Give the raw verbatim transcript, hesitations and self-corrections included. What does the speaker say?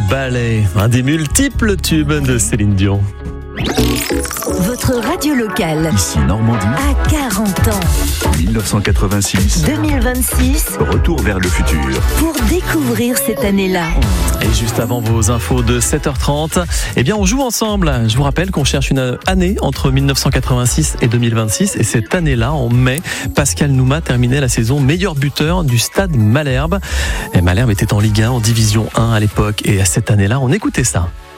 Ballet, un des multiples tubes de Céline Dion. Votre radio locale, Ici Normandie, à quarante ans, dix-neuf cent quatre-vingt-six. deux mille vingt-six, Retour vers le futur. pour découvrir cette année-là. Et juste avant vos infos de sept heures trente, eh bien on joue ensemble. Je vous rappelle qu'on cherche une année entre mille neuf cent quatre-vingt-six et deux mille vingt-six. Et cette année-là, en mai, Pascal Nouma terminait la saison meilleur buteur du Stade Malherbe. Et Malherbe était en Ligue un, en Division un à l'époque. Et à cette année-là, on écoutait ça.